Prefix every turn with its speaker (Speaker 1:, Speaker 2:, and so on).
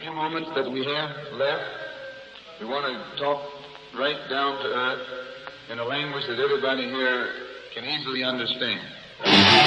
Speaker 1: few moments that we have left, we want to talk right down to earth in a language that everybody here can easily understand.